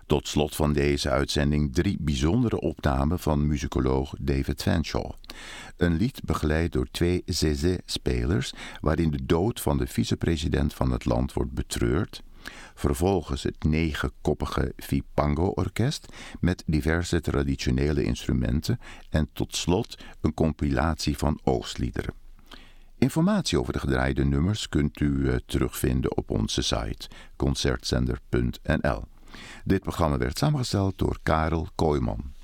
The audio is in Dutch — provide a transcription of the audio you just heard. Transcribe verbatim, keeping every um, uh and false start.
Tot slot van deze uitzending drie bijzondere opnamen van muzikoloog David Fanshawe. Een lied begeleid door twee zeze-spelers waarin de dood van de vicepresident van het land wordt betreurd. Vervolgens het negenkoppige Vipango-orkest met diverse traditionele instrumenten en tot slot een compilatie van oogstliederen. Informatie over de gedraaide nummers kunt u uh, terugvinden op onze site concertzender punt n l. Dit programma werd samengesteld door Karel Kooijman.